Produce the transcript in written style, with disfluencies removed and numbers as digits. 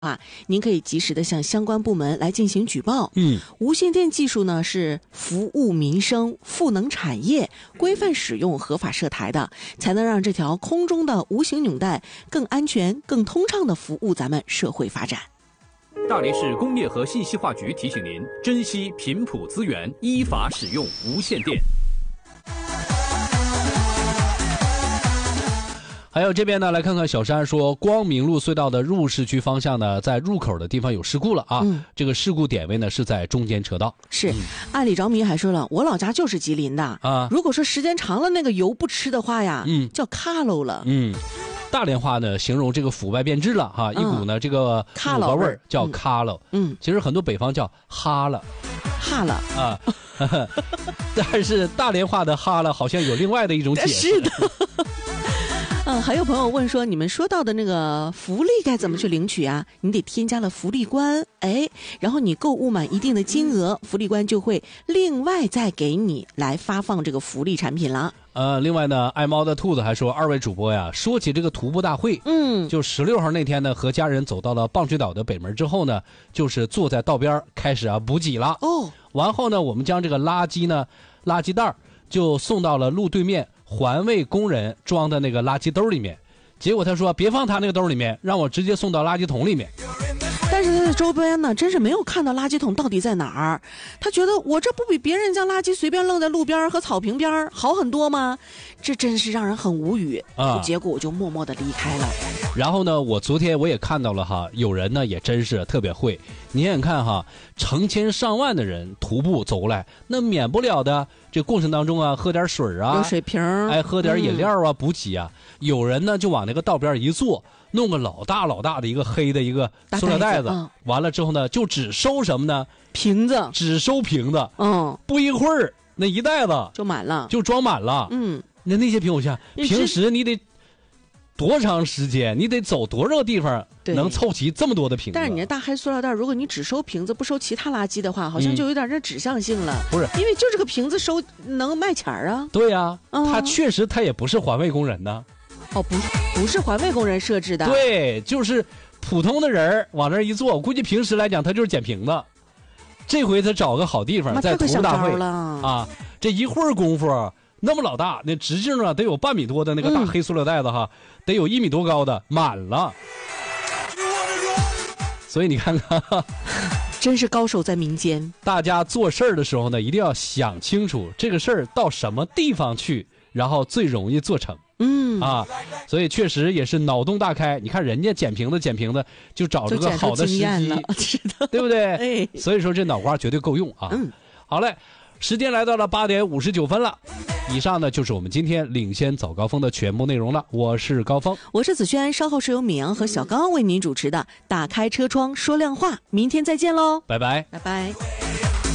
您可以及时的向相关部门来进行举报。无线电技术呢是服务民生、赋能产业、规范使用、合法设台的，才能让这条空中的无形纽带更安全、更通畅的服务咱们社会发展。 大连市工业和信息化局提醒您：珍惜频谱资源，依法使用无线电。 还有这边呢，来看看小山说，光明路隧道的入市区方向呢，在入口的地方有事故了啊。这个事故点位呢是在中间车道。 是，阿里着迷还说了，我老家就是吉林的啊。如果说时间长了那个油不吃的话呀，叫卡喽了。 大连话呢形容这个腐败变质了哈，一股呢这个腐化味儿叫卡喽。其实很多北方叫哈了。 哈了啊，但是大连话的哈了好像有另外的一种解释。 是的。还有朋友问说，你们说到的那个福利该怎么去领取啊？你得添加了福利关，然后你购物满一定的金额，福利关就会另外再给你来发放这个福利产品了。 另外呢，爱猫的兔子还说，二位主播呀，说起这个徒步大会，就16号那天呢，和家人走到了棒槌岛的北门之后呢，就是坐在道边开始补给了。完后呢，我们将这个垃圾袋就送到了路对面环卫工人装的那个垃圾兜里面，结果他说别放他那个兜里面，让我直接送到垃圾桶里面。 但是他的周边呢，真是没有看到垃圾桶到底在哪儿。他觉得我这不比别人将垃圾随便扔在路边和草坪边好很多吗？这真是让人很无语结果我就默默的离开了。 然后呢，我昨天我也看到了哈，有人呢也真是特别会。你眼看哈，成千上万的人徒步走过来，那免不了的这过程当中喝点水有水瓶喝点饮料补给有人呢就往那个道边一坐，弄个老大的一个黑的一个塑料袋子，完了之后呢就只收什么呢？ 瓶子， 只收瓶子。不一会儿那一袋子就满了， 就装满了。那些瓶我想平时你得多长时间，你得走多少地方能凑齐这么多的瓶子？ 但是你这大黑塑料袋，如果你只收瓶子不收其他垃圾的话，好像就有点这指向性了。 不是， 因为就这个瓶子收能卖钱啊。 对呀，他确实他也不是环卫工人呢。 不是环卫工人设置的。 对，就是普通的人往那一坐，我估计平时来讲他就是捡瓶子。这回他找个好地方，在徒步大会这一会儿功夫。那么老大，那直径得有半米多的那个大黑塑料袋子得有1米多高的，满了。所以你看看， 真是高手在民间。 大家做事儿的时候呢，一定要想清楚这个事儿到什么地方去，然后最容易做成。所以确实也是脑洞大开。你看人家捡瓶子就找这个好的时机，对不对？所以说这脑瓜绝对够用啊。好嘞。时间来到了8点59分了，以上呢就是我们今天领先早高峰的全部内容了。我是高峰， 我是子轩，稍后是由米阳和小刚为您主持的《打开车窗说亮话》，明天再见喽， 拜拜， 拜拜。